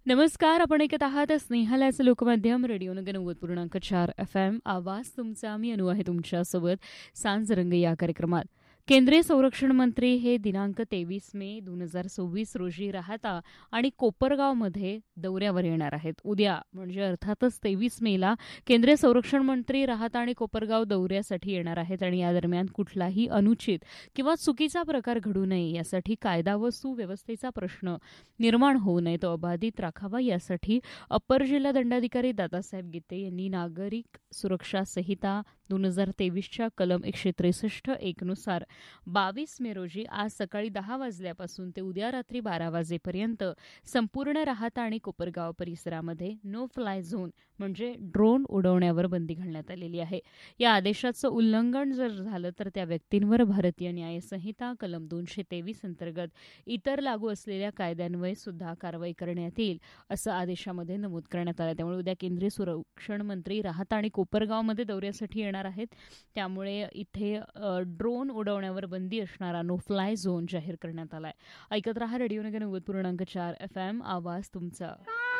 नमस्कार. आपण ऐकत आहात स्नेहालयाचं लोकमाध्यम रेडिओ नगर 90.4 FM. आवाज तुमचा. मी अनु आहे तुमच्यासोबत सांज रंग या कार्यक्रमात. केंद्रीय संरक्षण मंत्री हे दिनांक 23 मे 2026 रोजी राहता आणि कोपरगावमध्ये दौऱ्यावर येणार आहेत. उद्या म्हणजे अर्थातच 23 मेला केंद्रीय संरक्षण मंत्री राहता आणि कोपरगाव दौऱ्यासाठी येणार आहेत आणि या दरम्यान कुठलाही अनुचित किंवा चुकीचा प्रकार घडू नये यासाठी कायदा व सुव्यवस्थेचा प्रश्न निर्माण होऊ नये तो अबाधित राखावा यासाठी अप्पर जिल्हा दंडाधिकारी दादासाहेब गीते यांनी नागरिक सुरक्षा संहिता 2023च्या कलम 163(1) नुसार 22 मे रोजी आज सकाळी 10 वाजल्यापासून ते उद्या रात्री 12 वाजेपर्यंत संपूर्ण राहता आणि कोपरगाव परिसरामध्ये नो फ्लाय झोन म्हणजे ड्रोन उडवण्यावर बंदी घालण्यात आलेली आहे. या आदेशाचं उल्लंघन जर झालं तर त्या व्यक्तींवर भारतीय न्याय संहिता कलम 223 अंतर्गत इतर लागू असलेल्या कायद्यान्वये सुद्धा कारवाई करण्यात येईल असं आदेशामध्ये नमूद करण्यात आलं. त्यामुळे उद्या केंद्रीय संरक्षण मंत्री राहता आणि कोपरगावमध्ये दौऱ्यासाठी येणार आहेत. त्यामुळे इथे ड्रोन उडवण्यावर बंदी असणारा नो फ्लाय झोन जाहीर करण्यात आलाय. ऐकत रहा रेडिओ नगर 90.4 FM. आवाज तुमचा.